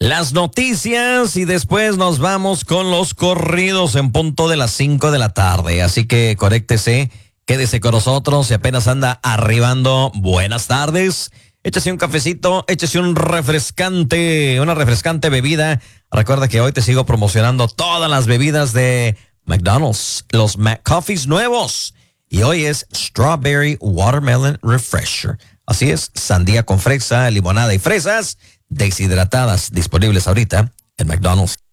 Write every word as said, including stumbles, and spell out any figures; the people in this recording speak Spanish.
las noticias y después nos vamos con los corridos en punto de las cinco de la tarde. Así que conéctese, quédese con nosotros si apenas anda arribando. Buenas tardes. Échese un cafecito, échese un refrescante, una refrescante bebida. Recuerda que hoy te sigo promocionando todas las bebidas de McDonald's, los McCoffees nuevos. Y hoy es Strawberry Watermelon Refresher. Así es, sandía con fresa, limonada y fresas deshidratadas, disponibles ahorita en McDonald's.